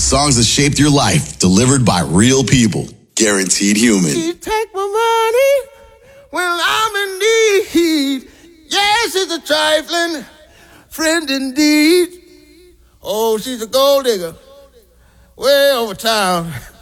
songs that shaped your life, delivered by real people. Guaranteed Human. She take my money when I'm in need. Yes, she's a trifling friend indeed. Oh, she's a gold digger way over town.